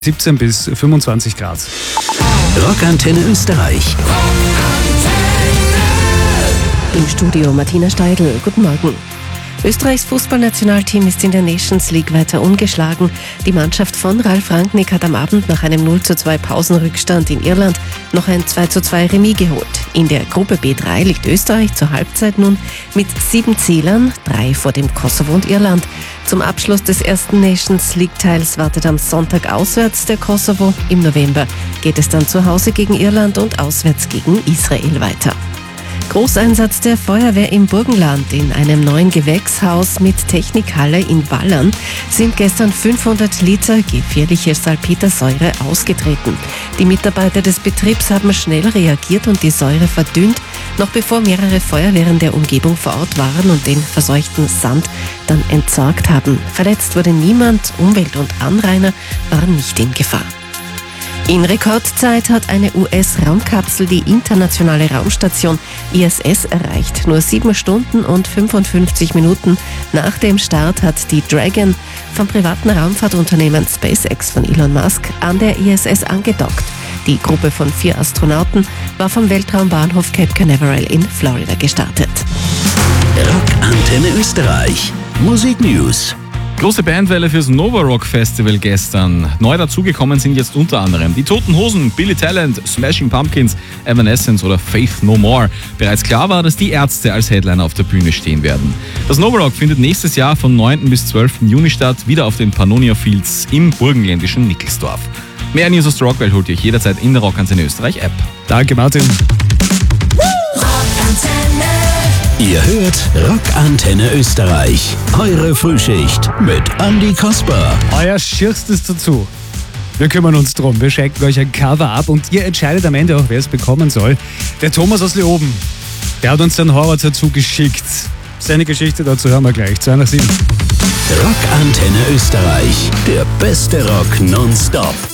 17 bis 25 Grad. Rockantenne Österreich. Im Studio Martina Steidl. Guten Morgen. Österreichs Fußballnationalteam ist in der Nations League weiter ungeschlagen. Die Mannschaft von Ralf Rangnick hat am Abend nach einem 0:2 Pausenrückstand in Irland noch ein 2:2 Remis geholt. In der Gruppe B3 liegt Österreich zur Halbzeit nun mit 7 Zielern, 3 vor dem Kosovo und Irland. Zum Abschluss des ersten Nations League-Teils wartet am Sonntag auswärts der Kosovo. Im November geht es dann zu Hause gegen Irland und auswärts gegen Israel weiter. Großeinsatz der Feuerwehr im Burgenland. In einem neuen Gewächshaus mit Technikhalle in Wallern sind gestern 500 Liter gefährliche Salpetersäure ausgetreten. Die Mitarbeiter des Betriebs haben schnell reagiert und die Säure verdünnt, noch bevor mehrere Feuerwehren der Umgebung vor Ort waren und den verseuchten Sand dann entsorgt haben. Verletzt wurde niemand, Umwelt- und Anrainer waren nicht in Gefahr. In Rekordzeit hat eine US-Raumkapsel die internationale Raumstation ISS erreicht. Nur 7 Stunden und 55 Minuten nach dem Start hat die Dragon vom privaten Raumfahrtunternehmen SpaceX von Elon Musk an der ISS angedockt. Die Gruppe von 4 Astronauten war vom Weltraumbahnhof Cape Canaveral in Florida gestartet. Rockantenne Österreich. Musik News. Große Bandwelle fürs Nova Rock Festival gestern. Neu dazugekommen sind jetzt unter anderem die Toten Hosen, Billy Talent, Smashing Pumpkins, Evanescence oder Faith No More. Bereits klar war, dass die Ärzte als Headliner auf der Bühne stehen werden. Das Nova Rock findet nächstes Jahr vom 9. bis 12. Juni statt, wieder auf den Pannonia Fields im burgenländischen Nickelsdorf. Mehr News aus der Rockwelt holt ihr euch jederzeit in der Rockantenne Österreich App. Danke, Martin. Ihr hört Rockantenne Österreich. Eure Frühschicht mit Andi Kasper. Euer Schierstes dazu. Wir kümmern uns drum. Wir schenken euch ein Cover ab und ihr entscheidet am Ende auch, wer es bekommen soll. Der Thomas aus Leoben, der hat uns den Horror dazu geschickt. Seine Geschichte dazu hören wir gleich. 2 nach 7. Rockantenne Österreich. Der beste Rock nonstop.